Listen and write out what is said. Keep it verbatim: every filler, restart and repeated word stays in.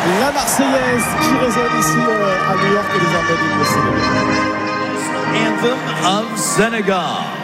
La Marseillaise qui résonne ici euh, à New York et désormais l'hymne sénégalais. Anthem of Senegal.